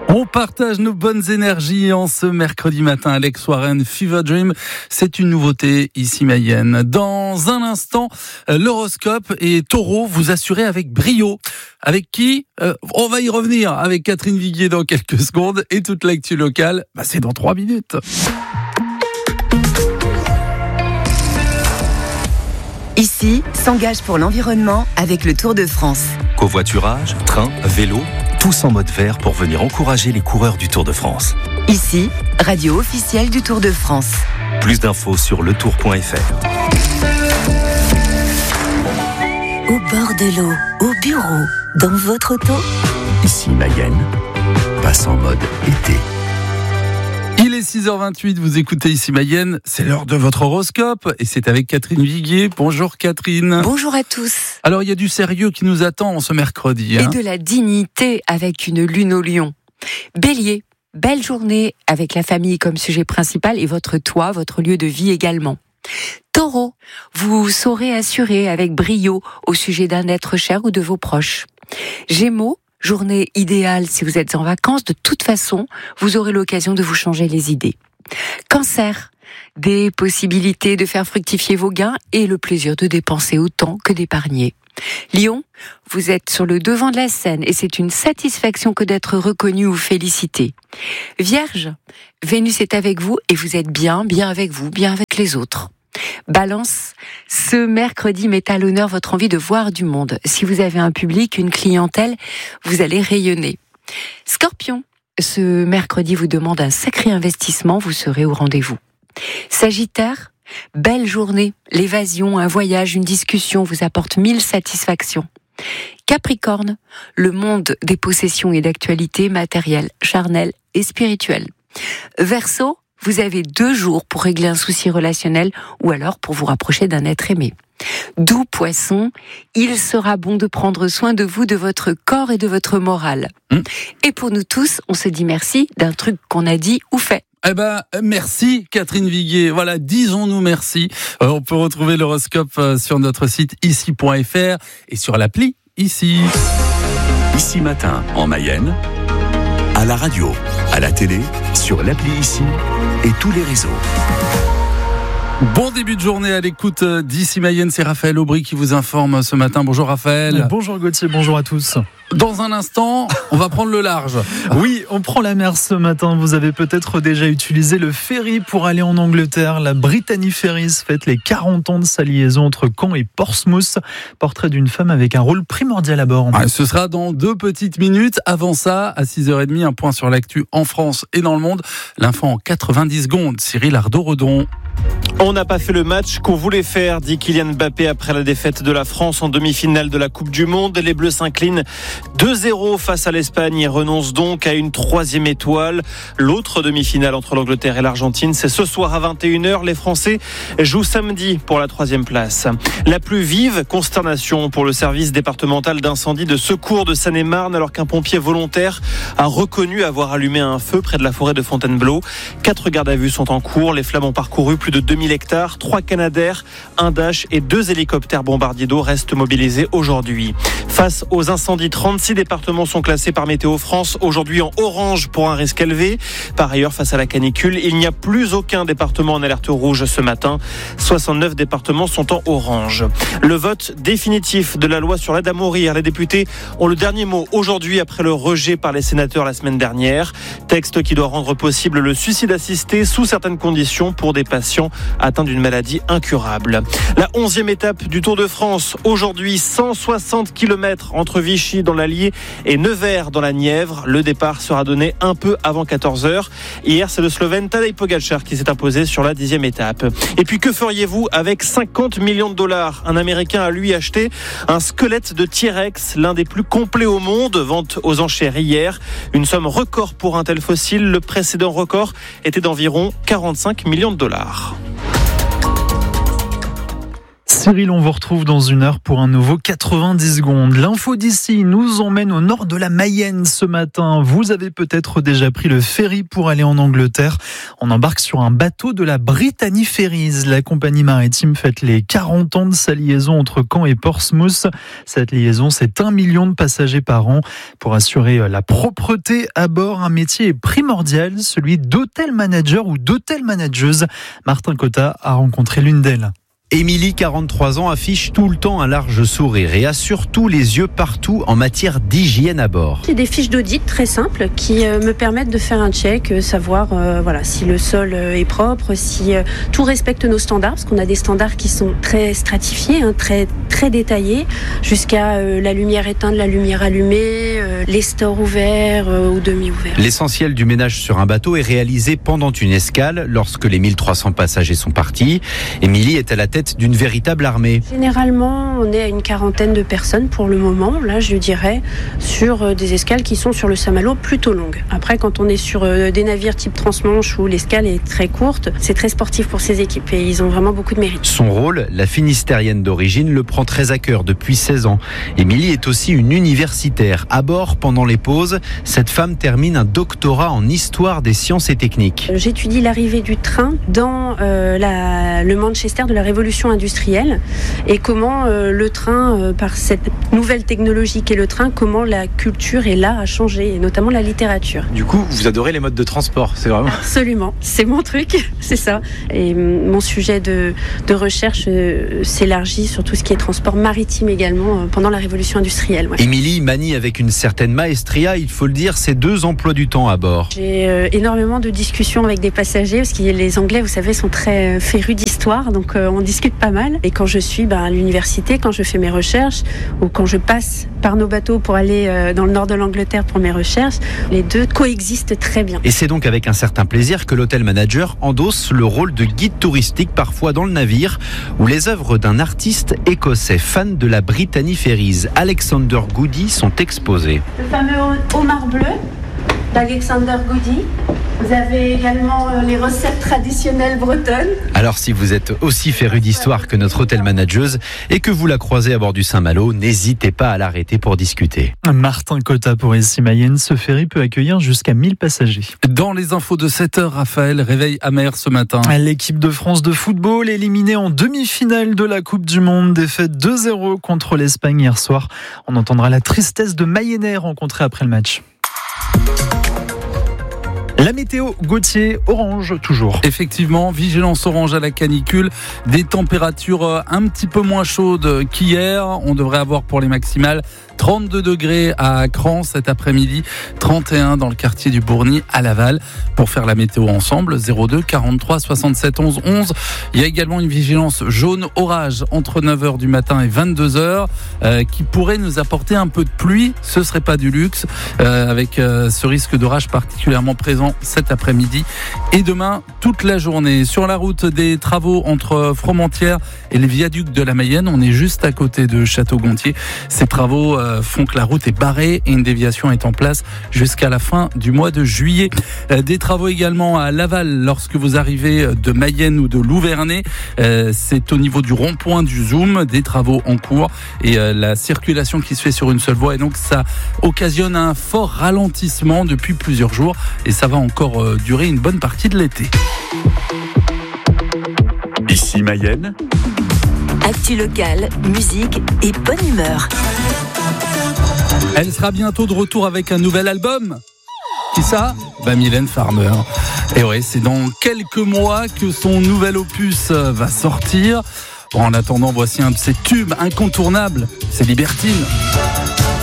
On partage nos bonnes énergies en ce mercredi matin. Alex Warren, Fever Dream, c'est une nouveauté ici Mayenne. Dans un instant, l'horoscope et Taureau, vous assurez avec brio. Avec qui on va y revenir avec Catherine Viguier dans quelques secondes. Et toute l'actu locale, c'est dans 3 minutes. Ici, s'engage pour l'environnement avec le Tour de France. Covoiturage, train, vélo, tous en mode vert pour venir encourager les coureurs du Tour de France. Ici, radio officielle du Tour de France. Plus d'infos sur letour.fr. Au bord de l'eau, au bureau, dans votre auto. Ici Mayenne, passe en mode été. Il est 6h28, vous écoutez ici Mayenne, c'est l'heure de votre horoscope et c'est avec Catherine Viguier. Bonjour Catherine. Bonjour à tous. Alors il y a du sérieux qui nous attend en ce mercredi. Et de la dignité avec une lune au lion. Bélier, belle journée avec la famille comme sujet principal et votre toit, votre lieu de vie également. Taureau, vous saurez assurer avec brio au sujet d'un être cher ou de vos proches. Gémeaux, journée idéale si vous êtes en vacances. De toute façon, vous aurez l'occasion de vous changer les idées. Cancer, des possibilités de faire fructifier vos gains et le plaisir de dépenser autant que d'épargner. Lion, vous êtes sur le devant de la scène et c'est une satisfaction que d'être reconnu ou félicité. Vierge, Vénus est avec vous et vous êtes bien avec vous, bien avec les autres. Balance, ce mercredi met à l'honneur votre envie de voir du monde. Si vous avez un public, une clientèle, vous allez rayonner. Scorpion, ce mercredi vous demande un sacré investissement, vous serez au rendez-vous. Sagittaire, belle journée, l'évasion, un voyage, une discussion vous apporte 1000 satisfactions. Capricorne, le monde des possessions et d'actualités matérielles, charnelles et spirituelles. Verseau, vous avez 2 jours pour régler un souci relationnel ou alors pour vous rapprocher d'un être aimé. Doux Poisson, il sera bon de prendre soin de vous, de votre corps et de votre morale. Et pour nous tous, on se dit merci d'un truc qu'on a dit ou fait. Merci Catherine Viguier. Voilà, disons-nous merci. On peut retrouver l'horoscope sur notre site ici.fr et sur l'appli Ici. Ici matin en Mayenne, à la radio, à la télé, sur l'appli Ici et tous les réseaux. Bon début de journée à l'écoute d'Ici Mayenne, c'est Raphaël Aubry qui vous informe ce matin. Bonjour Raphaël. Bonjour Gauthier, bonjour à tous. Dans un instant, on va prendre le large. Oui, on prend la mer ce matin. Vous avez peut-être déjà utilisé le ferry pour aller en Angleterre. La Brittany Ferries fête les 40 ans de sa liaison entre Caen et Portsmouth. Portrait d'une femme avec un rôle primordial à bord. Ce sera dans 2 petites minutes. Avant ça, à 6h30, un point sur l'actu en France et dans le monde. L'info en 90 secondes. Cyril Ardo-Redon. On n'a pas fait le match qu'on voulait faire, dit Kylian Mbappé après la défaite de la France en demi-finale de la Coupe du Monde. Les Bleus s'inclinent 2-0 face à l'Espagne et renoncent donc à une 3e étoile. L'autre demi-finale entre l'Angleterre et l'Argentine, c'est ce soir à 21h. Les Français jouent samedi pour la 3e place. La plus vive consternation pour le service départemental d'incendie de secours de Seine-et-Marne alors qu'un pompier volontaire a reconnu avoir allumé un feu près de la forêt de Fontainebleau. 4 gardes à vue sont en cours. Les flammes ont parcouru plus de 2000 hectares, 3 Canadair, un Dash et 2 hélicoptères bombardiers d'eau restent mobilisés aujourd'hui. Face aux incendies, 36 départements sont classés par Météo France aujourd'hui en orange pour un risque élevé. Par ailleurs, face à la canicule, il n'y a plus aucun département en alerte rouge ce matin. 69 départements sont en orange. Le vote définitif de la loi sur l'aide à mourir. Les députés ont le dernier mot aujourd'hui après le rejet par les sénateurs la semaine dernière. Texte qui doit rendre possible le suicide assisté sous certaines conditions pour des patients atteints d'une maladie incurable. La 11e étape du Tour de France. Aujourd'hui, 160 km entre Vichy dans l'Allier et Nevers dans la Nièvre. Le départ sera donné un peu avant 14h. Hier, c'est le Slovène Tadej Pogačar qui s'est imposé sur la 10e étape. Et puis, que feriez-vous avec 50 millions de dollars ? Un Américain a lui acheté un squelette de T-Rex, l'un des plus complets au monde. Vente aux enchères hier. Une somme record pour un tel fossile. Le précédent record était d'environ 45 millions de dollars. Cyril, on vous retrouve dans une heure pour un nouveau 90 secondes. L'info d'ici nous emmène au nord de la Mayenne ce matin. Vous avez peut-être déjà pris le ferry pour aller en Angleterre. On embarque sur un bateau de la Brittany Ferries. La compagnie maritime fête les 40 ans de sa liaison entre Caen et Portsmouth. Cette liaison, c'est 1 million de passagers par an. Pour assurer la propreté à bord, un métier est primordial, celui d'hôtel manager ou d'hôtel manageuse. Martin Cotta a rencontré l'une d'elles. Émilie, 43 ans, affiche tout le temps un large sourire et a surtout les yeux partout en matière d'hygiène à bord. J'ai des fiches d'audit très simples qui me permettent de faire un check, savoir si le sol est propre, si tout respecte nos standards, parce qu'on a des standards qui sont très stratifiés, très, très détaillés, jusqu'à la lumière éteinte, la lumière allumée, les stores ouverts ou demi-ouverts. L'essentiel du ménage sur un bateau est réalisé pendant une escale, lorsque les 1300 passagers sont partis. Émilie est à la tête d'une véritable armée. Généralement, on est à une quarantaine de personnes pour le moment, là je dirais, sur des escales qui sont sur le Saint-Malo plutôt longues. Après, quand on est sur des navires type transmanche où l'escale est très courte, c'est très sportif pour ces équipes et ils ont vraiment beaucoup de mérite. Son rôle, la Finistérienne d'origine, le prend très à cœur depuis 16 ans. Émilie est aussi une universitaire. À bord, pendant les pauses, cette femme termine un doctorat en histoire des sciences et techniques. J'étudie l'arrivée du train dans le Manchester de la Révolution industrielle et comment le train, par cette nouvelle technologie qu'est le train, comment la culture est là à changer, et notamment la littérature. Du coup, vous adorez les modes de transport, c'est vraiment... Absolument, c'est mon truc, c'est ça. Et mon sujet de recherche s'élargit sur tout ce qui est transport maritime également pendant la Révolution industrielle. Ouais. Émilie manie avec une certaine maestria, il faut le dire, ses 2 emplois du temps à bord. J'ai énormément de discussions avec des passagers, parce que les Anglais, vous savez, sont très férus d'histoire, donc on discute pas mal. Et quand je suis à l'université, quand je fais mes recherches, ou quand je passe par nos bateaux pour aller dans le nord de l'Angleterre pour mes recherches, les deux coexistent très bien. Et c'est donc avec un certain plaisir que l'hôtel manager endosse le rôle de guide touristique, parfois dans le navire, où les œuvres d'un artiste écossais fan de la Brittany Ferries, Alexander Goody, sont exposées. Le fameux homard bleu d'Alexander Goody. Vous avez également les recettes traditionnelles bretonnes. Alors si vous êtes aussi féru d'histoire que notre hôtel manageuse et que vous la croisez à bord du Saint-Malo, n'hésitez pas à l'arrêter pour discuter. Martin Cotta pour ici Mayenne, ce ferry peut accueillir jusqu'à 1000 passagers. Dans les infos de 7h, Raphaël, réveil amer ce matin. L'équipe de France de football éliminée en demi-finale de la Coupe du Monde, défaite 2-0 contre l'Espagne hier soir. On entendra la tristesse de Mayennais rencontrés après le match. La météo, Gauthier, orange toujours. Effectivement, vigilance orange à la canicule, des températures un petit peu moins chaudes qu'hier. On devrait avoir pour les maximales 32 degrés à Cran cet après-midi, 31 dans le quartier du Bourgny à Laval. Pour faire la météo ensemble, 02 43 67 11 11. Il y a également une vigilance jaune orage entre 9h du matin et 22h qui pourrait nous apporter un peu de pluie. Ce serait pas du luxe avec ce risque d'orage particulièrement présent cet après-midi et demain toute la journée. Sur la route, des travaux entre Fromentieres et les viaducs de la Mayenne. On est juste à côté de Château-Gontier. Ces travaux font que la route est barrée et une déviation est en place jusqu'à la fin du mois de juillet. Des travaux également à Laval lorsque vous arrivez de Mayenne ou de Louvernay. C'est au niveau du rond-point du Zoom, des travaux en cours et la circulation qui se fait sur une seule voie. Et donc ça occasionne un fort ralentissement depuis plusieurs jours et ça va encore durer une bonne partie de l'été. Ici Mayenne. Actu locale, musique et bonne humeur. Elle sera bientôt de retour avec un nouvel album. Qui ça ? Mylène Farmer. Et ouais, c'est dans quelques mois que son nouvel opus va sortir. Bon, en attendant, voici un de ses tubes incontournables. C'est Libertine.